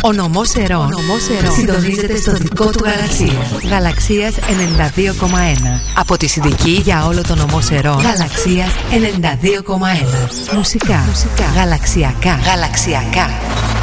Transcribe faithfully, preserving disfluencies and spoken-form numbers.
Ο νομός Ερών συντονίζεται στο δικό του Γαλαξίας. Γαλαξίας ενενήντα δύο κόμμα ένα. Από τη Συνδική για όλο το νομό Ερών. Γαλαξίας ενενήντα δύο κόμμα ένα. Μουσικά, Μουσικά. Γαλαξιακά. Γαλαξιακά.